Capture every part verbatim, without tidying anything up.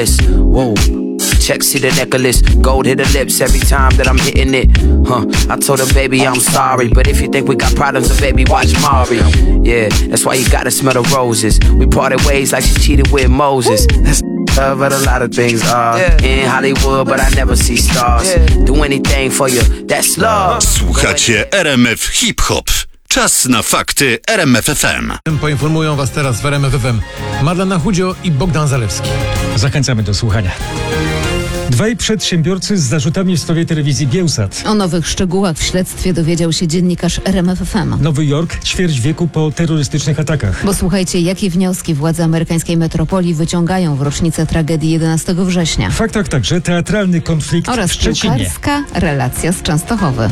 Whoa. Check, see the necklace, gold hit the lips every time that I'm hitting it. Huh? I told her, baby, I'm sorry, but if you think we got problems, then baby, watch Mari. Yeah, that's why you gotta smell the roses. We parted ways like she cheated with Moses. That's love, but a lot of things are in Hollywood, but I never see stars. Do anything for you, that's love. Słuchacie R M F Hip Hop. Czas na fakty R M F F M. Poinformują was teraz w R M F F M Madlena Chudzio i Bogdan Zalewski. Zachęcamy do słuchania. Dwaj przedsiębiorcy z zarzutami w sprawie telewizji Biełsat. O nowych szczegółach w śledztwie dowiedział się dziennikarz R M F F M. Nowy Jork, ćwierć wieku po terrorystycznych atakach. Bo słuchajcie, jakie wnioski władze amerykańskiej metropolii wyciągają w rocznicę tragedii jedenastego września. W faktach także teatralny konflikt oraz w Szczecinie. piłkarska relacja z Częstochowy.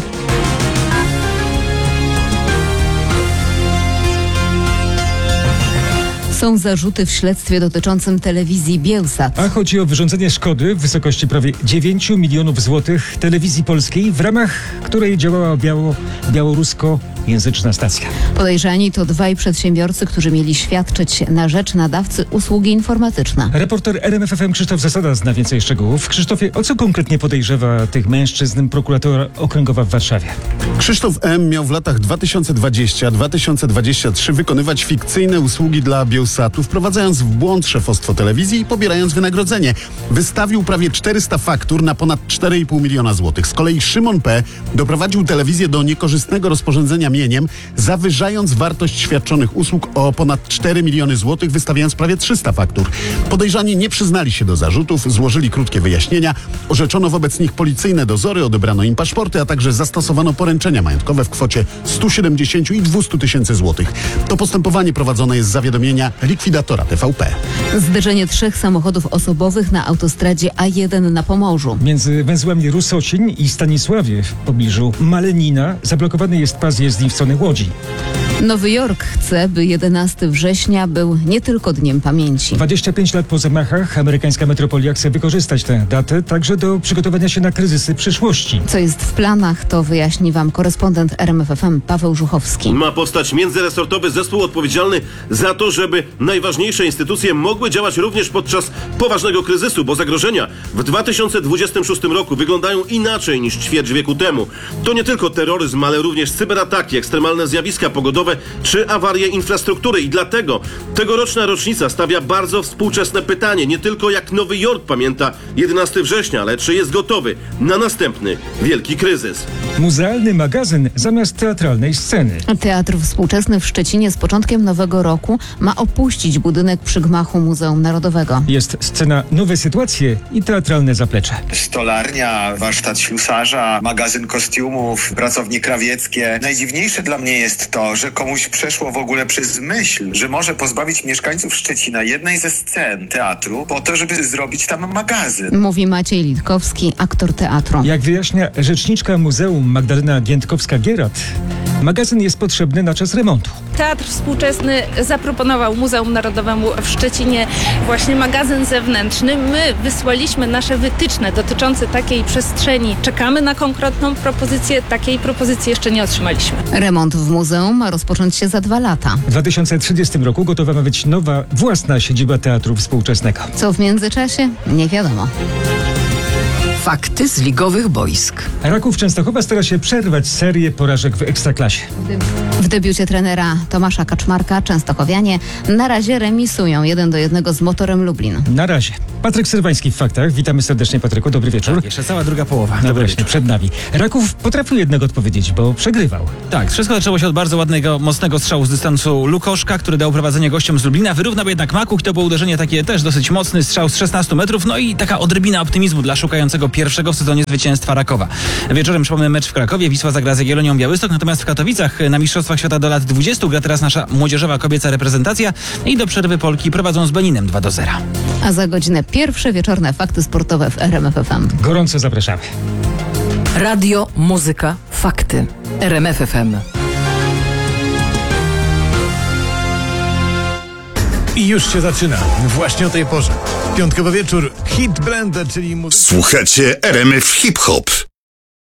Są zarzuty w śledztwie dotyczącym telewizji Biełsat. A chodzi o wyrządzenie szkody w wysokości prawie dziewięć milionów złotych telewizji polskiej, w ramach której działała biało, białoruskojęzyczna stacja. Podejrzani to dwaj przedsiębiorcy, którzy mieli świadczyć na rzecz nadawcy usługi informatyczne. Reporter R M F F M Krzysztof Zasada zna więcej szczegółów. Krzysztofie, o co konkretnie podejrzewa tych mężczyzn prokuratura okręgowa w Warszawie? Krzysztof M. miał w latach dwa tysiące dwudziestym do dwa tysiące dwudziestego trzeciego wykonywać fikcyjne usługi dla Biełsatu, wprowadzając w błąd szefostwo telewizji i pobierając wynagrodzenie. Wystawił prawie czterysta faktur na ponad cztery i pół miliona złotych. Z kolei Szymon P. doprowadził telewizję do niekorzystnego rozporządzenia mieniem, zawyżając wartość świadczonych usług o ponad cztery miliony złotych, wystawiając prawie trzysta faktur. Podejrzani nie przyznali się do zarzutów, złożyli krótkie wyjaśnienia, orzeczono wobec nich policyjne dozory, odebrano im paszporty, a także zastosowano poręczenia majątkowe w kwocie stu siedemdziesięciu i dwustu tysięcy złotych. To postępowanie prowadzone jest z zawiadomienia likwidatora T V P. Zderzenie trzech samochodów osobowych na autostradzie A jeden na Pomorzu. Między węzłami Rusocin i Stanisławie w pobliżu Malenina zablokowany jest pas jezdni w stronę Łodzi. Nowy Jork chce, by jedenastego września był nie tylko dniem pamięci. dwadzieścia pięć lat po zamachach amerykańska metropolia chce wykorzystać tę datę także do przygotowania się na kryzysy przyszłości. Co jest w planach, to wyjaśni wam korespondent R M F F M Paweł Żuchowski. Ma powstać międzyresortowy zespół odpowiedzialny za to, żeby najważniejsze instytucje mogły działać również podczas poważnego kryzysu, bo zagrożenia w dwa tysiące dwudziestym szóstym roku wyglądają inaczej niż ćwierć wieku temu. To nie tylko terroryzm, ale również cyberataki, ekstremalne zjawiska pogodowe czy awarie infrastruktury i dlatego tegoroczna rocznica stawia bardzo współczesne pytanie, nie tylko jak Nowy Jork pamięta jedenastego września, ale czy jest gotowy na następny wielki kryzys. Muzealny magazyn zamiast teatralnej sceny. Teatr Współczesny w Szczecinie z początkiem nowego roku ma opuścić budynek przy gmachu Muzeum Narodowego. Jest scena Nowe sytuacje i teatralne zaplecze. Stolarnia, warsztat ślusarza, magazyn kostiumów, pracownie krawieckie. Najdziwniejsze dla mnie jest to, że komuś przeszło w ogóle przez myśl, że może pozbawić mieszkańców Szczecina jednej ze scen teatru po to, żeby zrobić tam magazyn. Mówi Maciej Litkowski, aktor teatru. Jak wyjaśnia rzeczniczka Muzeum Magdalena Giętkowska-Gierat, magazyn jest potrzebny na czas remontu. Teatr Współczesny zaproponował Muzeum Narodowemu w Szczecinie właśnie magazyn zewnętrzny. My wysłaliśmy nasze wytyczne dotyczące takiej przestrzeni. Czekamy na konkretną propozycję. Takiej propozycji jeszcze nie otrzymaliśmy. Remont w muzeum ma rozpocząć się za dwa lata. W dwa tysiące trzydziestym roku gotowa ma być nowa, własna siedziba Teatru Współczesnego. Co w międzyczasie? Nie wiadomo. Fakty z ligowych boisk. Raków Częstochowa stara się przerwać serię porażek w Ekstraklasie. W debiucie trenera Tomasza Kaczmarka Częstochowianie na razie remisują jeden do jednego z Motorem Lublin. Na razie. Patryk Serwański w faktach. Witamy serdecznie, Patryku. Dobry wieczór. Tak, jeszcze cała druga połowa. No Dobry właśnie, wieczór. przed nami. Raków potrafił jednak odpowiedzieć, bo przegrywał. Tak, wszystko zaczęło się od bardzo ładnego, mocnego strzału z dystansu Lukoszka, który dał prowadzenie gościom z Lublina. Wyrównał jednak Makuch. To było uderzenie takie też dosyć mocny strzał z szesnastu metrów. No i taka odrobina optymizmu dla szukającego pierwszego w sezonie zwycięstwa Rakowa. Wieczorem przypomnę mecz w Krakowie. Wisła zagra z Jagiellonią Białystok, natomiast w Katowicach na Mistrzostwach Świata do lat dwudziestu gra teraz nasza młodzieżowa kobieca reprezentacja i do przerwy Polki prowadzą z Beninem dwa do zera. A za godzinę pierwsze wieczorne fakty sportowe w R M F F M. Gorąco zapraszamy. Radio, muzyka, fakty. R M F F M. I już się zaczyna. Właśnie o tej porze. Piątkowy wieczór. Hit Blender, czyli muzyka. Słuchacie R M F Hip Hop.